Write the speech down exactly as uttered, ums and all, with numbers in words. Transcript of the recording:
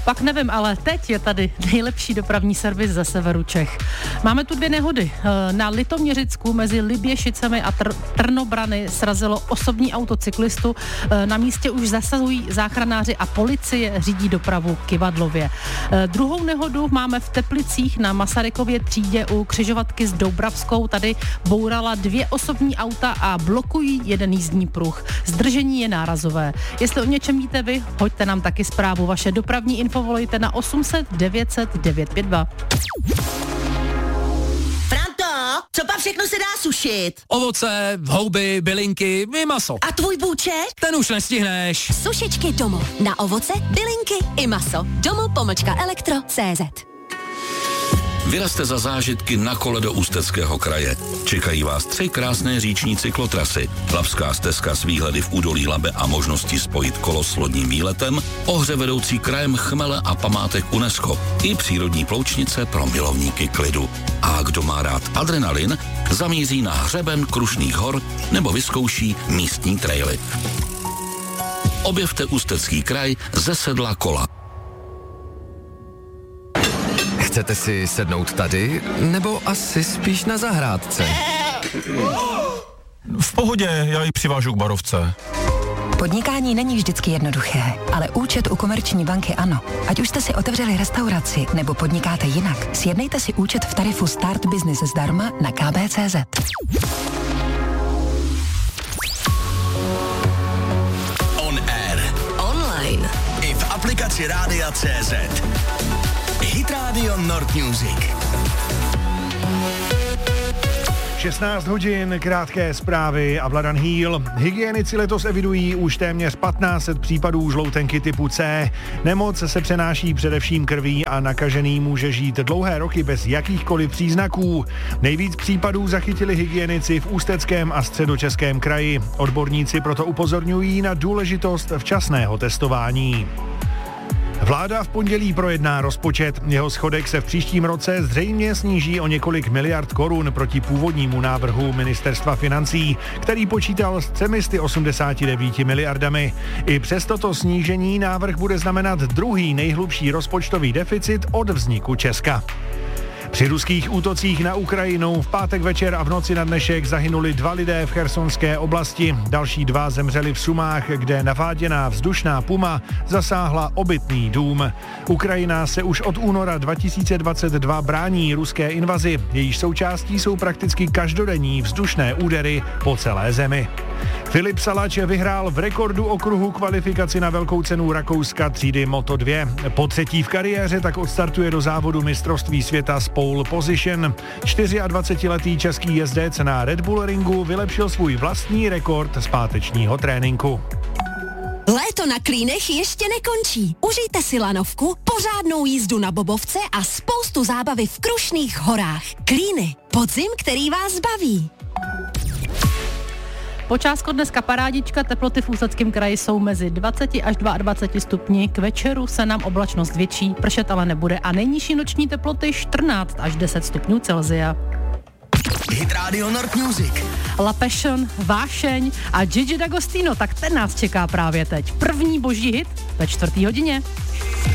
Pak nevím, ale teď je tady nejlepší dopravní servis ze severu Čech. Máme tu dvě nehody. Na Litoměřicku mezi Liběšicemi a Tr- Trnobrany srazilo osobní auto cyklistu. Na místě už zasahují záchranáři a policie řídí dopravu k Kivadlově. Druhou nehodu máme v Teplicích na Masarykově třídě u křižovatky s Doubravskou. Tady bourala dvě osobní auta a blokují jeden jízdní pruh. Zdržení je nárazové. Jestli o něčem víte vy, hoďte nám taky zprávu. Vaše dopravní info volejte na osm set devět set devět pět dva. Franto, co pak všechno se dá sušit? Ovoce, houby, bylinky i maso. A tvůj bůček? Ten už nestihneš. Sušičky Domo. Na ovoce, bylinky i maso. Domo pomlčka elektro tečka cé zet. Vyrazte za zážitky na kole do Ústeckého kraje. Čekají vás tři krásné říční cyklotrasy. Labská stezka s výhledy v údolí Labe a možnosti spojit kolo s lodním výletem, ohře vedoucí krajem chmele a památek UNESCO i přírodní ploučnice pro milovníky klidu. A kdo má rád adrenalin, zamíří na hřeben Krušných hor nebo vyzkouší místní traily. Objevte Ústecký kraj ze sedla kola. Chcete si sednout tady, nebo asi spíš na zahrádce? V pohodě, já ji přivážu k barovce. Podnikání není vždycky jednoduché, ale účet u Komerční banky ano. Ať už jste si otevřeli restauraci nebo podnikáte jinak, sjednejte si účet v tarifu Start Business zdarma na k b tečka cé zet. On air. Online. I v aplikaci Rádia tečka cé zet. Hit Radio Nord Music. šestnáct hodin, krátké zprávy a Vladan Hýl. Hygienici letos evidují už téměř patnáct set případů žloutenky typu C. Nemoc se přenáší především krví a nakažený může žít dlouhé roky bez jakýchkoliv příznaků. Nejvíc případů zachytili hygienici v Ústeckém a Středočeském kraji. Odborníci proto upozorňují na důležitost včasného testování. Vláda v pondělí projedná rozpočet. Jeho schodek se v příštím roce zřejmě sníží o několik miliard korun proti původnímu návrhu Ministerstva financí, který počítal s třemi sty osmdesáti devíti miliardami. I přes toto snížení návrh bude znamenat druhý nejhlubší rozpočtový deficit od vzniku Česka. Při ruských útocích na Ukrajinu v pátek večer a v noci na dnešek zahynuli dva lidé v chersonské oblasti. Další dva zemřeli v Sumách, kde naváděná vzdušná puma zasáhla obytný dům. Ukrajina se už od února dva tisíce dvacet dva brání ruské invazi. Jejíž součástí jsou prakticky každodenní vzdušné údery po celé zemi. Filip Salač vyhrál v rekordu okruhu kvalifikaci na velkou cenu Rakouska třídy Moto dva. Po třetí v kariéře tak odstartuje do závodu mistrovství světa z pole position. dvacetičtyřletý český jezdec na Red Bull ringu vylepšil svůj vlastní rekord z pátečního tréninku. Léto na Klínech ještě nekončí. Užijte si lanovku, pořádnou jízdu na bobovce a spoustu zábavy v Krušných horách. Klíny, podzim, který vás baví. Počásko dneska parádička, teploty v Ústeckém kraji jsou mezi dvacet až dvacet dva stupni, k večeru se nám oblačnost větší, pršet ale nebude a nejnižší noční teploty čtrnáct až deset stupňů Celsia. Hit Radio Nord Music. La Passion, Vášeň a Gigi D'Agostino, tak ten nás čeká právě teď. První boží hit ve čtvrtý hodině.